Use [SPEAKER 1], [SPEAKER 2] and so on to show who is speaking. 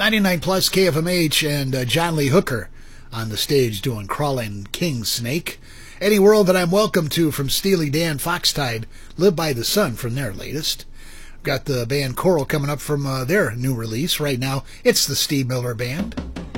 [SPEAKER 1] 99 plus KFMH and John Lee Hooker on the stage doing Crawling King Snake. Any World That I'm Welcome To from Steely Dan, Foxtide, Live by the Sun from their latest. Got the band Coral coming up from their new release right now. It's the Steve Miller Band.